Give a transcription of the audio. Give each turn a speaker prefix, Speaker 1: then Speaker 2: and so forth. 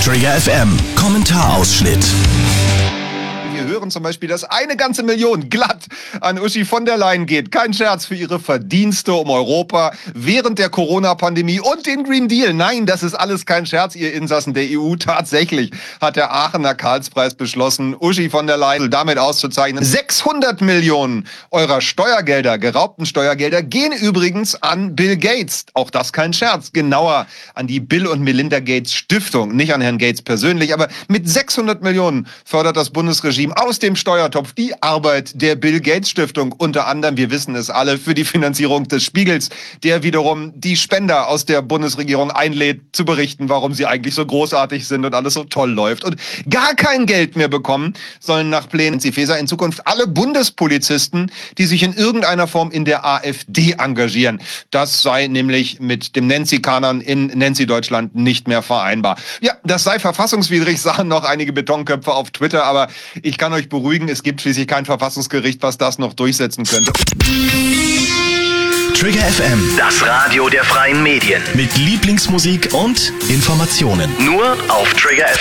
Speaker 1: Trigger FM Kommentarausschnitt.
Speaker 2: Wir hören zum Beispiel, dass 1 ganze Million glatt an Uschi von der Leyen geht. Kein Scherz, für ihre Verdienste um Europa während der Corona-Pandemie und den Green Deal. Nein, das ist alles kein Scherz, ihr Insassen der EU. Tatsächlich hat der Aachener Karlspreis beschlossen, Uschi von der Leyen damit auszuzeichnen. 600 Millionen eurer Steuergelder, geraubten Steuergelder, gehen übrigens an Bill Gates. Auch das kein Scherz. Genauer an die Bill und Melinda Gates Stiftung. Nicht an Herrn Gates persönlich, aber mit 600 Millionen fördert das Bundesregime aus dem Steuertopf die Arbeit der Bill Gates Stiftung. Unter anderem, wir wissen es alle, für die Finanzierung des Spiegels, der wiederum die Spender aus der Bundesregierung einlädt, zu berichten, warum sie eigentlich so großartig sind und alles so toll läuft. Und gar kein Geld mehr bekommen sollen nach Plänen Nancy Faeser in Zukunft alle Bundespolizisten, die sich in irgendeiner Form in der AfD engagieren. Das sei nämlich mit dem Nancy-Kanon in Nancy-Deutschland nicht mehr vereinbar. Ja, das sei verfassungswidrig, sagen noch einige Betonköpfe auf Twitter, aber ich kann euch beruhigen, es gibt schließlich kein Verfassungsgericht, was das noch durchsetzen könnte.
Speaker 1: Trigger FM,
Speaker 3: Das Radio der freien Medien.
Speaker 1: mit Lieblingsmusik und Informationen.
Speaker 3: Nur auf Trigger FM.